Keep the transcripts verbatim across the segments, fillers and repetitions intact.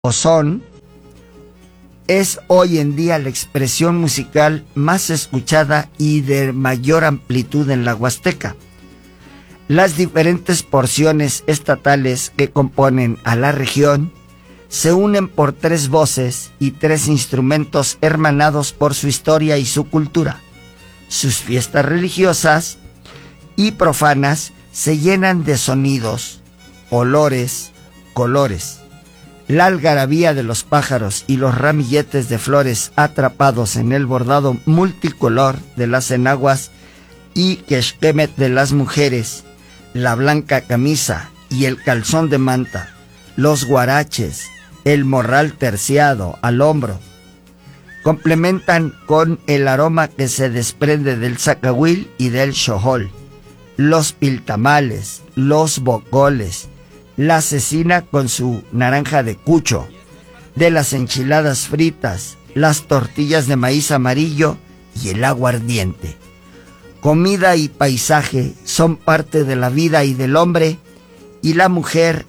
o son es hoy en día la expresión musical más escuchada y de mayor amplitud en la Huasteca. Las diferentes porciones estatales que componen a la región se unen por tres voces y tres instrumentos hermanados por su historia y su cultura. Sus fiestas religiosas y profanas se llenan de sonidos, olores, colores. La algarabía de los pájaros y los ramilletes de flores atrapados en el bordado multicolor de las enaguas y quexquemet de las mujeres, la blanca camisa y el calzón de manta, los guaraches, el morral terciado al hombro, complementan con el aroma que se desprende del zacahuil y del xojol, los piltamales, los bocoles, la cecina con su naranja de cucho, de las enchiladas fritas, las tortillas de maíz amarillo y el aguardiente. Comida y paisaje son parte de la vida y del hombre y la mujer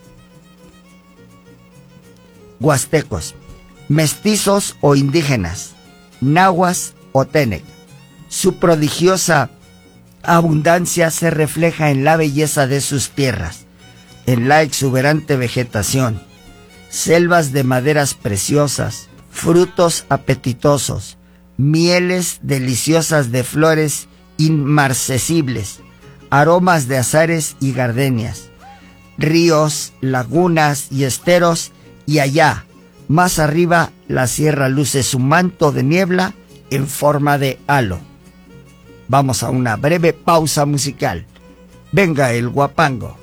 huastecos, mestizos o indígenas, nahuas o tenec. Su prodigiosa abundancia se refleja en la belleza de sus tierras, en la exuberante vegetación, selvas de maderas preciosas, frutos apetitosos, mieles deliciosas de flores inmarcesibles, aromas de azares y gardenias, ríos, lagunas y esteros, y allá, más arriba, la sierra luce su manto de niebla en forma de halo. Vamos a una breve pausa musical. Venga el guapango.